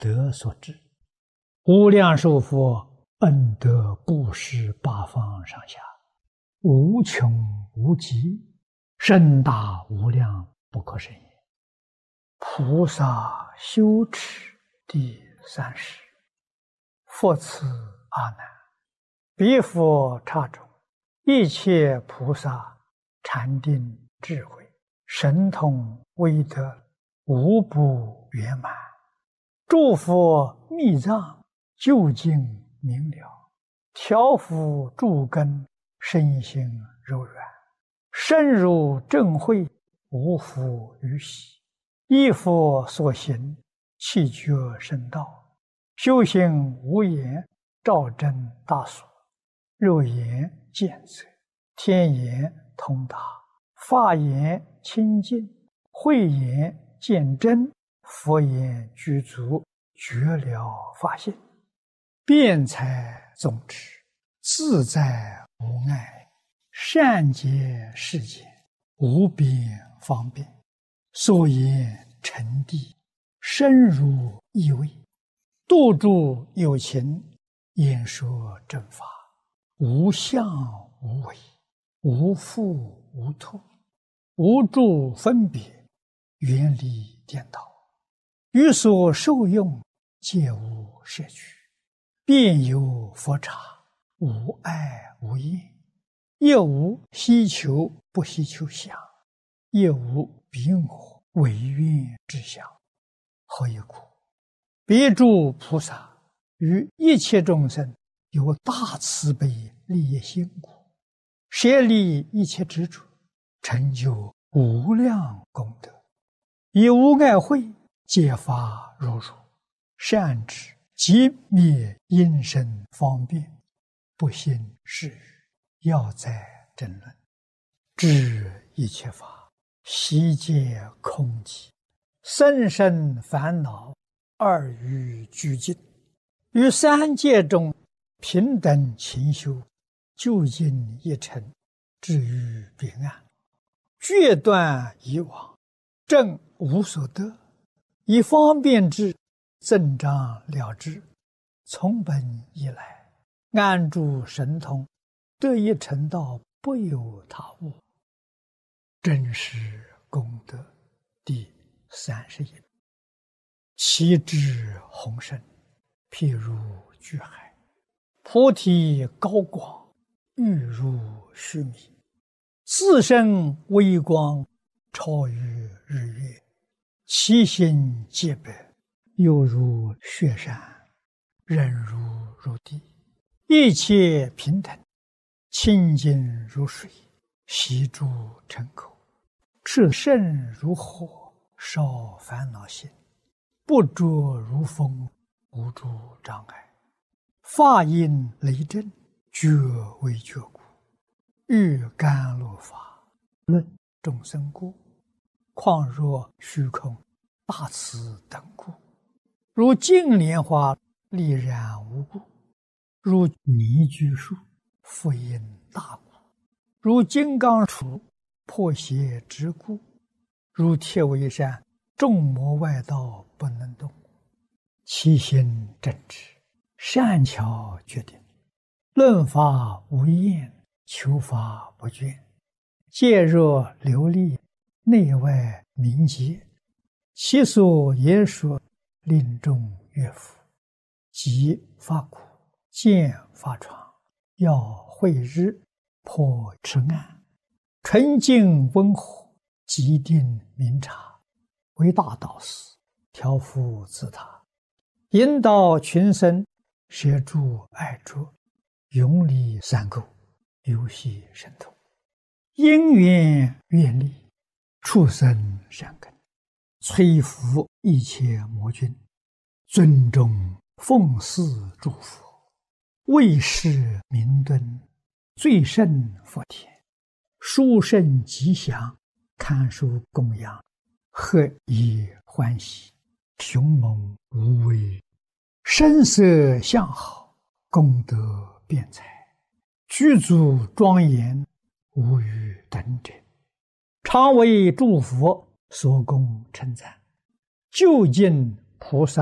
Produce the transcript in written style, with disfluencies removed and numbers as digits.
德所致。无量寿佛恩德布施八方上下，无穷无极，深大无量，不可胜也。菩萨修持第30，复次阿难，彼佛刹中，一切菩萨禅定智慧神通威德无不圆满，诸佛密藏究竟明了，调伏诸根身心柔软，深入正慧，无复于喜，依佛所行，气觉深道，修行无言，照真大所，肉眼见则，天眼通达，法眼清净，慧眼见真，佛眼具足，觉了法性，辩才总持，自在无碍，善解世间，无边方便，所言成谛，深入意味，度诸有情，演说正法，无相无为，无复无脱，无住分别，远离颠倒，于所受用皆无摄取，遍有佛刹，无碍无厌，亦无希求不希求相，亦无彼我违愿之相。何以故？彼诸菩萨于一切众生有大慈悲利益心故，舍离一切执着，成就无量功德，以无碍慧解发如如，善知即灭因身方便，不信是语，要在争论，知一切法悉皆空寂，生生烦恼二于俱尽，于三界中平等勤修，究竟一尘，至于彼岸，决断以往，正无所得，以方便之，增长了之，从本以来，安住神通，得一成道，不有他物。真实功德第31。其智宏深，譬如巨海，菩提高广，欲如须弥，自身微光，超于日月，其心洁白，犹如雪山，忍如入地，一切平等，清净如水，悉诸尘口，炽盛如火，烧烦恼心，不着如风，无诸障碍，法音雷震，觉为觉故，欲甘露法，论众生故，况若虚空大慈等故，如净莲花丽然无故，如泥居树复因大故，如金刚杵破邪之故，如铁围山众魔外道不能动，其心正直，善巧决定，论法无厌，求法不倦，戒若流利，内外明洁，其所言说，令众悦服，即发苦，见发疮，要慧日，破痴暗，纯净温和，极定明察，为大导师，调伏自他，引导群生，摄诸爱着，永离三垢，游戏神通，因缘愿力，畜生善根，摧伏一切魔君，尊重奉祀诸佛，为世明敦，最胜佛田，殊胜吉祥，堪受供养，何以欢喜，雄猛无畏，声色相好，功德辩才，具足庄严，无与等者，常为诸佛所供称赞，究竟菩萨